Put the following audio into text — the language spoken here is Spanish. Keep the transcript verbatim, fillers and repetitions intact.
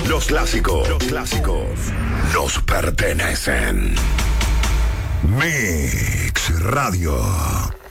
Los clásicos, los clásicos nos pertenecen. Mix Radio.